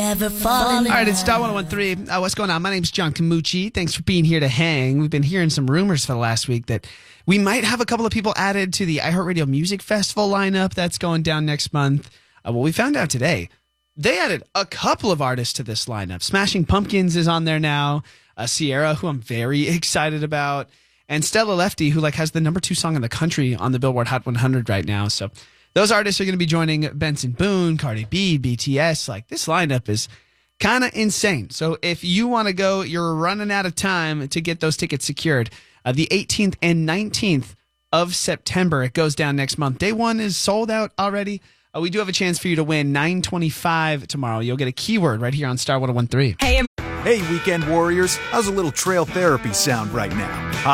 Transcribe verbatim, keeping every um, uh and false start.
never fall in All right, it's Star one oh one three. Uh, what's going on? My name's John Camucci. Thanks for being here to hang. We've been hearing some rumors for the last week that we might have a couple of people added to the iHeartRadio Music Festival lineup that's going down next month. Uh, well, we found out today they added a couple of artists to this lineup. Smashing Pumpkins is on there now. Uh, Sierra, who I'm very excited about. And Stella Lefty, who like has the number two song in the country on the Billboard Hot one hundred right now. So those artists are going to be joining Benson Boone, Cardi B, B T S. Like, this lineup is kind of insane. So if you want to go, you're running out of time to get those tickets secured. Uh, the eighteenth and nineteenth of September, it goes down next month. Day one is sold out already. Uh, we do have a chance for you to win nine twenty-five tomorrow. You'll get a keyword right here on Star one oh one three. Hey, Hey, weekend warriors. How's a little trail therapy sound right now?